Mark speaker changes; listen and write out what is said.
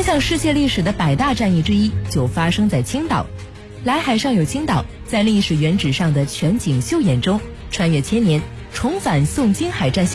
Speaker 1: 响世界历史的百大战役之一就发生在青岛。来海上有青岛，在历史原址上的全景秀眼中，穿越千年，重返宋金海战